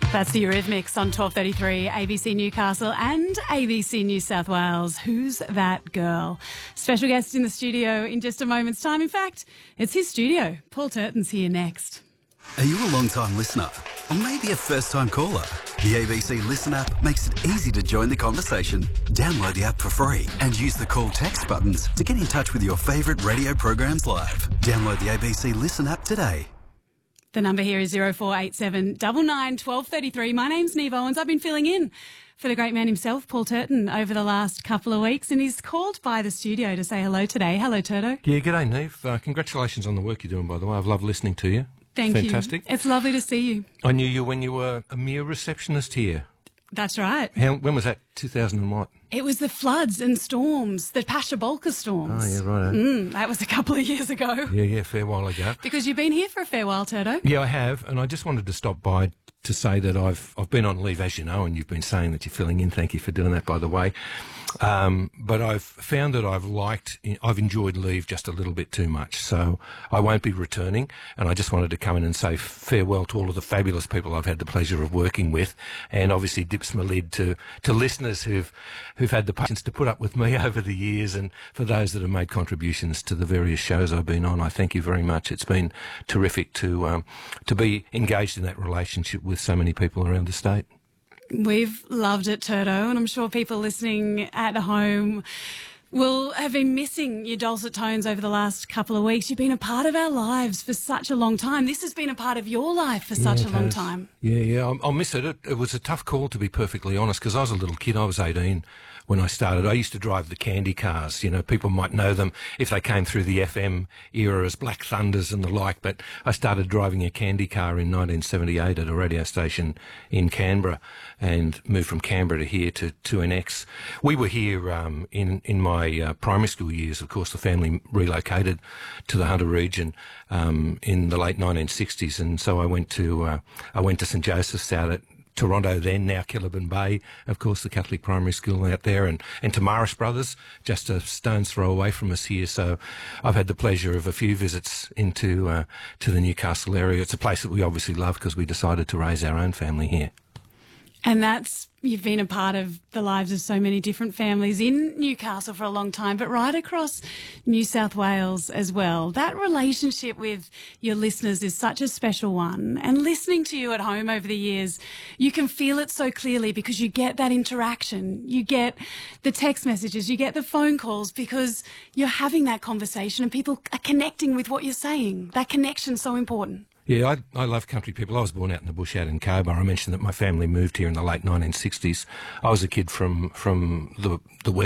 That's the Eurythmics on 12:33 ABC Newcastle and ABC New South Wales. Who's that girl? Special guest in the studio in just a moment's time. In fact, it's his studio. Paul Turton's here next. Are you a long-time listener? Or maybe a first-time caller? The ABC Listen app makes it easy to join the conversation. Download the app for free and use the call text buttons to get in touch with your favourite radio programs live. Download the ABC Listen app today. The number here is 0487 99 1233. My name's Neve Owens. I've been filling in for the great man himself, Paul Turton, over the last couple of weeks, and he's called by the studio to say hello today. Hello, Turto. Yeah, g'day, Neve. Congratulations on the work you're doing, by the way. I've loved listening to you. Thank you. Fantastic. It's lovely to see you. I knew you when you were a mere receptionist here. That's right. When was that? 2000 and what? It was the floods and storms, the Pasha-Bolka storms. Oh, yeah, right. That was a couple of years ago. Yeah, fair while ago. Because you've been here for a fair while, Turto. Yeah, I have, and I just wanted to stop by to say that I've been on leave, as you know, and you've been saying that you're filling in. Thank you for doing that, by the way. But I've found that I've enjoyed leave just a little bit too much, so I won't be returning, and I just wanted to come in and say farewell to all of the fabulous people I've had the pleasure of working with, and obviously dips my lid to listeners who've had the patience to put up with me over the years, and for those that have made contributions to the various shows I've been on, I thank you very much. It's been terrific to be engaged in that relationship with so many people around the state. We've loved it, Turto, and I'm sure people listening at home will have been missing your dulcet tones over the last couple of weeks. You've been a part of our lives for such a long time. This has been a part of your life for such a long time. Yeah, I'll miss it. It was a tough call, to be perfectly honest, because I was a little kid. I was 18 when I started. I used to drive the candy cars. You know, people might know them if they came through the FM era as Black Thunders and the like, but I started driving a candy car in 1978 at a radio station in Canberra and moved from Canberra to here to 2NX. We were here in my primary school years. Of course, the family relocated to the Hunter region in the late 1960s, and so I went to St Joseph's out at Toronto, then, now Kellerban Bay, of course, the Catholic primary school out there, and to Marist Brothers, just a stone's throw away from us here. So I've had the pleasure of a few visits into to the Newcastle area. It's a place that we obviously love because we decided to raise our own family here. And you've been a part of the lives of so many different families in Newcastle for a long time, but right across New South Wales as well. That relationship with your listeners is such a special one. And listening to you at home over the years, you can feel it so clearly because you get that interaction. You get the text messages, you get the phone calls because you're having that conversation and people are connecting with what you're saying. That connection's so important. Yeah, I love country people. I was born out in the bush out in Cobar. I mentioned that my family moved here in the late 1960s. I was a kid from the west